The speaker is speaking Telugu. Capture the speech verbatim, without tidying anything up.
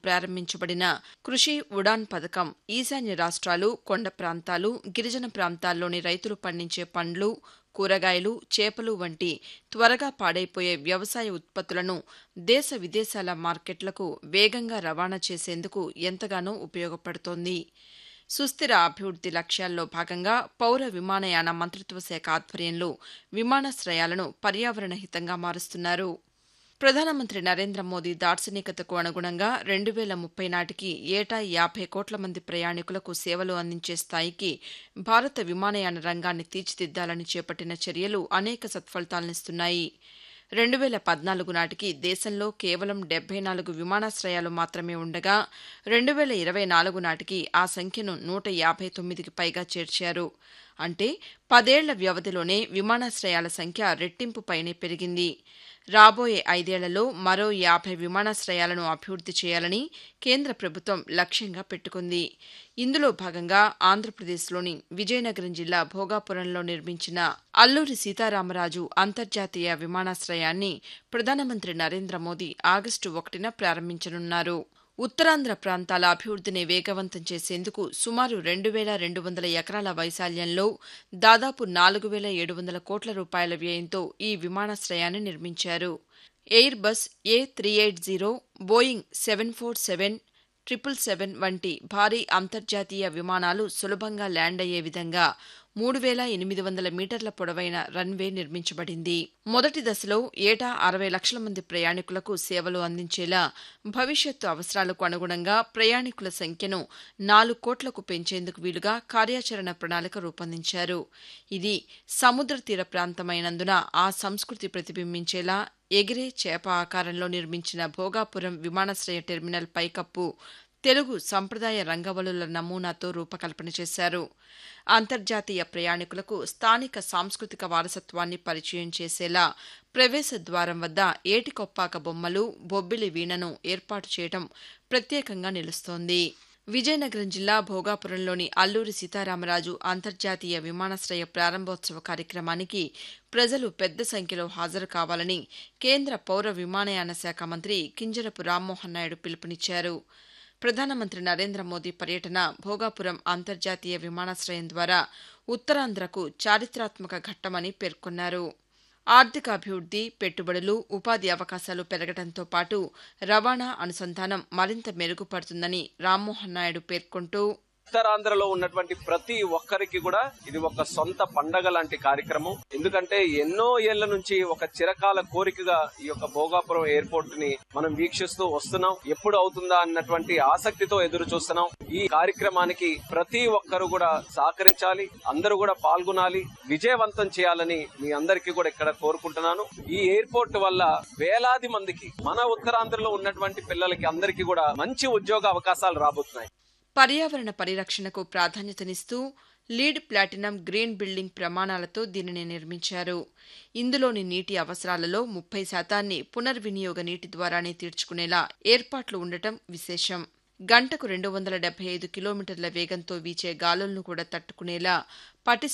ప్రారంభించబడిన కృషి ఉడాన్ పథకం ఈశాన్య రాష్ట్రాలు, కొండ ప్రాంతాలు, గిరిజన ప్రాంతాల్లోని రైతులు పండించే పండ్లు, కూరగాయలు, చేపలు వంటి త్వరగా పాడైపోయే వ్యవసాయ ఉత్పత్తులను దేశ విదేశాల మార్కెట్లకు వేగంగా రవాణా చేసేందుకు ఎంతగానో ఉపయోగపడుతోంది. సుస్థిర అభివృద్ది లక్ష్యాల్లో భాగంగా పౌర విమానయాన మంత్రిత్వ శాఖ ఆధ్వర్యంలో విమానాశ్రయాలను పర్యావరణ హితంగా మారుస్తున్నారు. ప్రధానమంత్రి నరేంద్ర మోదీ దార్శనికతకు అనుగుణంగా రెండు వేల ముప్పై నాటికి ఏటా యాభై కోట్ల మంది ప్రయాణికులకు సేవలు అందించే స్థాయికి భారత విమానయాన రంగాన్ని తీర్చిదిద్దాలని చేపట్టిన చర్యలు అనేక సత్ఫలితాలనిస్తున్నాయి. రెండు వేల పద్నాలుగు నాటికి దేశంలో కేవలం డెబ్బై నాలుగు విమానాశ్రయాలు మాత్రమే ఉండగా రెండు వేల ఇరవై నాలుగు నాటికి ఆ సంఖ్యను నూట యాభై తొమ్మిదికి పైగా చేర్చారు. అంటే పదేళ్ల వ్యవధిలోనే విమానాశ్రయాల సంఖ్య రెట్టింపు పైనే పెరిగింది. రాబోయే ఐదేళ్లలో మరో యాభై విమానాశ్రయాలను అభివృద్ది చేయాలని కేంద్ర ప్రభుత్వం లక్ష్యంగా పెట్టుకుంది. ఇందులో భాగంగా ఆంధ్రప్రదేశ్లోని విజయనగరం జిల్లా భోగాపురంలో నిర్మించిన అల్లూరి సీతారామరాజు అంతర్జాతీయ విమానాశ్రయాన్ని ప్రధానమంత్రి నరేంద్ర మోదీ ఆగస్టు ఒకటిన ప్రారంభించనున్నారు. ఉత్తరాంధ్ర ప్రాంతాల అభివృద్దిని వేగవంతం చేసేందుకు సుమారు రెండు వేల రెండు వందల ఎకరాల వైశాల్యంలో దాదాపు నాలుగు వేల ఏడు వందల కోట్ల రూపాయల వ్యయంతో ఈ విమానాశ్రయాన్ని నిర్మించారు. ఎయిర్ బస్ ఏ three eight zero, Boeing seven four seven, triple seven వంటి భారీ అంతర్జాతీయ విమానాలు సులభంగా ల్యాండ్ అయ్యే విధంగా మూడు వేల ఎనిమిది వందల మీటర్ల పొడవైన రన్వే నిర్మించబడింది. మొదటి దశలో ఏటా అరవై లక్షల మంది ప్రయాణికులకు సేవలు అందించేలా భవిష్యత్తు అవసరాలకు అనుగుణంగా ప్రయాణికుల సంఖ్యను నాలుగు కోట్లకు పెంచేందుకు వీలుగా కార్యాచరణ ప్రణాళిక రూపొందించారు. ఇది సముద్ర తీర ప్రాంతమైనందున ఆ సంస్కృతి ప్రతిబింబించేలా ఎగిరే చేప ఆకారంలో నిర్మించిన భోగాపురం విమానాశ్రయ టెర్మినల్ పైకప్పు తెలుగు సంప్రదాయ రంగవల్లుల నమూనాతో రూపకల్పన చేశారు. అంతర్జాతీయ ప్రయాణికులకు స్థానిక సాంస్కృతిక వారసత్వాన్ని పరిచయం చేసేలా ప్రవేశ ద్వారం వద్ద ఏటికొప్పాక బొమ్మలు, బొబ్బిలి వీణను ఏర్పాటు చేయడం ప్రత్యేకంగా నిలుస్తోంది. విజయనగరం జిల్లా భోగాపురంలోని అల్లూరి సీతారామరాజు అంతర్జాతీయ విమానాశ్రయ ప్రారంభోత్సవ కార్యక్రమానికి ప్రజలు పెద్ద సంఖ్యలో హాజరు కావాలని కేంద్ర పౌర విమానయాన శాఖ మంత్రి కింజరపు రామ్మోహన్ నాయుడు పిలుపునిచ్చారు. ప్రధానమంత్రి నరేంద్ర మోదీ పర్యటన భోగాపురం అంతర్జాతీయ విమానాశ్రయం ద్వారా ఉత్తరాంధ్రకు చారిత్రాత్మక ఘట్టమని పేర్కొన్నారు. ఆర్థికాభివృద్ది, పెట్టుబడులు, ఉపాధి అవకాశాలు పెరగడంతో పాటు రవాణా అనుసంధానం మరింత మెరుగుపడుతుందని రామ్మోహన్ నాయుడు పేర్కొంటూ, ఉత్తరాంధ్రలో ఉన్నటువంటి ప్రతి ఒక్కరికి కూడా ఇది ఒక సొంత పండగ లాంటి కార్యక్రమం. ఎందుకంటే ఎన్నో ఏళ్ల నుంచి ఒక చిరకాల కోరికగా ఈ యొక్క భోగాపురం ఎయిర్పోర్ట్ ని మనం వీక్షిస్తూ వస్తున్నాం. ఎప్పుడు అవుతుందా అన్నటువంటి ఆసక్తితో ఎదురు చూస్తున్నాం. ఈ కార్యక్రమానికి ప్రతి ఒక్కరు కూడా సహకరించాలి, అందరూ కూడా పాల్గొనాలి, విజయవంతం చేయాలని మీ అందరికీ కూడా ఇక్కడ కోరుకుంటున్నాను. ఈ ఎయిర్పోర్ట్ వల్ల వేలాది మందికి, మన ఉత్తరాంధ్రలో ఉన్నటువంటి పిల్లలకి అందరికీ కూడా మంచి ఉద్యోగ అవకాశాలు రాబోతున్నాయి. పర్యావరణ పరిరక్షణకు ప్రాధాన్యతనిస్తూ లీడ్ ప్లాటినం గ్రీన్ బిల్డింగ్ ప్రమాణాలతో దీనిని నిర్మించారు. ఇందులోని నీటి అవసరాలలో ముప్పై శాతాన్ని పునర్వినియోగ నీటి ద్వారానే తీర్చుకునేలా ఏర్పాట్లు ఉండటం విశేషం. గంటకు రెండు వందల డెబ్బై ఐదు కిలోమీటర్ల వేగంతో వీచే గాలులను కూడా తట్టుకునేలా పటిష్ట